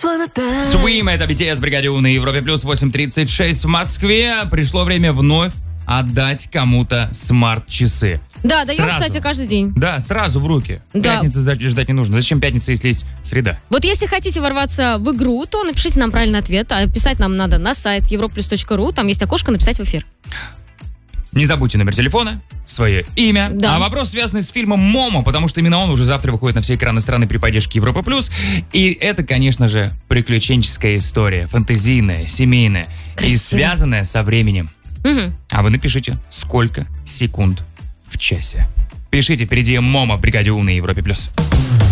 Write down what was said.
Swim, это BTS, Бригаде У на Европе Плюс, 8:36 в Москве. Пришло время вновь отдать кому-то смарт-часы. Да, даем, кстати, каждый день. Да, сразу в руки. Да. Пятницы ждать не нужно. Зачем пятница, если есть среда? Вот если хотите ворваться в игру, то напишите нам правильный ответ. А писать нам надо на сайт europlus.ru. Там есть окошко «Написать в эфир». Не забудьте номер телефона, свое имя. Да. А вопрос связанный с фильмом «Момо», потому что именно он уже завтра выходит на все экраны страны при поддержке Европа Плюс. И это, конечно же, приключенческая история, фэнтезийная, семейная. Красиво. И связанная со временем. Угу. А вы напишите, сколько секунд в часе. Пишите, впереди «Момо» в Бригаде У на Европе Плюс.